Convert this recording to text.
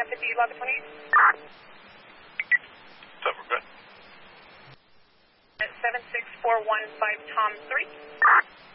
Rapid D, log 28. What's up, we're good. 76415 Tom 3.